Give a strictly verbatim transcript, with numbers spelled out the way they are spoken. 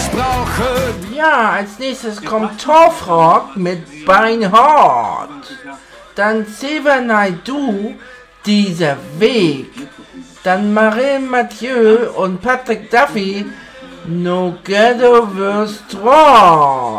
brauchen. Ja, als nächstes kommt Torfrock mit Beinhard. Dann Xavier Naidoo, Dieser Weg. Dann Marin Mathieu und Patrick Duffy, No Ghetto Verse drei.